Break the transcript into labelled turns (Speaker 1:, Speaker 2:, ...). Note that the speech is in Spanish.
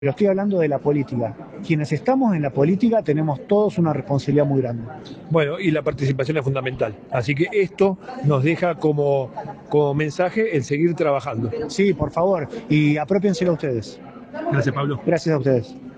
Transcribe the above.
Speaker 1: Pero estoy hablando de la política. Quienes estamos en la política tenemos todos una responsabilidad muy grande.
Speaker 2: Bueno, y la participación es fundamental. Así que esto nos deja como mensaje el seguir trabajando.
Speaker 1: Sí, por favor, y apropiénselo a ustedes.
Speaker 2: Gracias, Pablo.
Speaker 1: Gracias a ustedes.